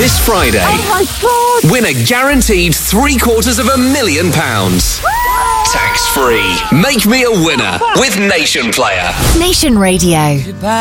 This Friday, Oh my God! win a guaranteed £750,000. Tax-free. Make me a winner with Nation Player. Nation Radio.